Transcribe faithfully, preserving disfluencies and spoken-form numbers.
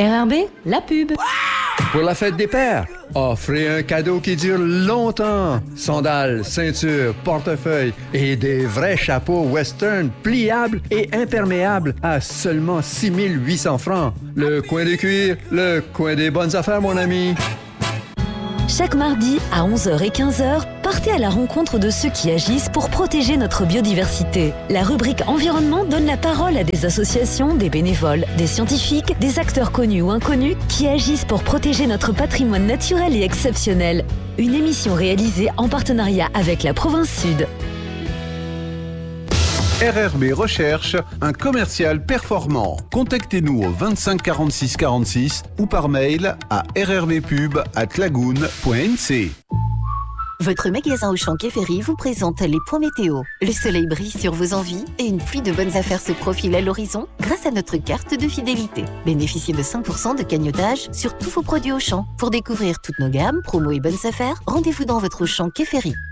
R R B, la pub. Pour la fête des pères, offrez un cadeau qui dure longtemps. Sandales, ceintures, portefeuilles et des vrais chapeaux western pliables et imperméables à seulement six mille huit cents francs. Le coin des cuirs, le coin des bonnes affaires, mon ami. Chaque mardi, à onze heures et quinze heures, partez à la rencontre de ceux qui agissent pour protéger notre biodiversité. La rubrique Environnement donne la parole à des associations, des bénévoles, des scientifiques, des acteurs connus ou inconnus qui agissent pour protéger notre patrimoine naturel et exceptionnel. Une émission réalisée en partenariat avec la Province Sud. R R B recherche un commercial performant. Contactez-nous au vingt-cinq quarante-six quarante-six ou par mail à r r b pub arobase lagoon point n c. Votre magasin Auchan Quai Ferry vous présente les points météo. Le soleil brille sur vos envies et une pluie de bonnes affaires se profile à l'horizon grâce à notre carte de fidélité. Bénéficiez de cinq pour cent de cagnotage sur tous vos produits Auchan. Pour découvrir toutes nos gammes, promos et bonnes affaires, rendez-vous dans votre Auchan Quai Ferry.